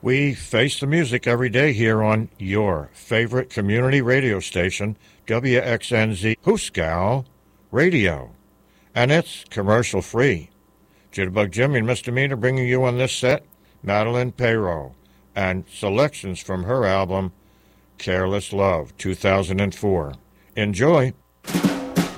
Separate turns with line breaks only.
We face the music every day here on your favorite community radio station, WXNZ Hooskow Radio. And it's commercial free. Jitterbug Jimmy and Misdemeanor bringing you on this set, Madeline Perrault, and selections from her album, Careless Love, 2004. Enjoy.